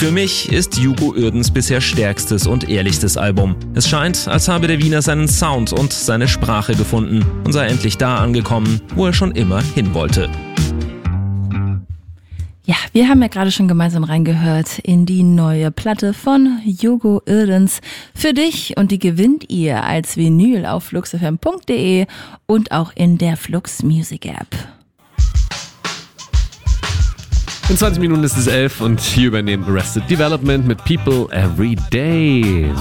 Für mich ist Hugo Uerdens bisher stärkstes und ehrlichstes Album. Es scheint, als habe der Wiener seinen Sound und seine Sprache gefunden und sei endlich da angekommen, wo er schon immer hin wollte. Ja, wir haben ja gerade schon gemeinsam reingehört in die neue Platte von Hugo Uerdens für dich, und die gewinnt ihr als Vinyl auf fluxfm.de und auch in der Flux Music App. In 20 Minuten ist es 11 und hier übernehmen Arrested Development mit People Every Day.